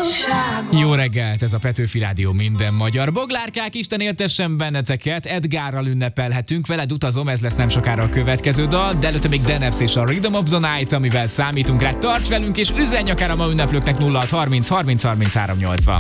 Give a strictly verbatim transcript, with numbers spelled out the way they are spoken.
Jó reggelt, ez a Petőfi Rádió minden magyar. Boglárkák, Isten éltessen benneteket, Edgárral ünnepelhetünk, veled utazom, ez lesz nem sokára a következő dal, de előtte még Deneps és a Rhythm of the Night, amivel számítunk rá. Tarts velünk és üzenj akár a ma ünneplőknek nulla hat harminc harminc harminc három nyolcvan.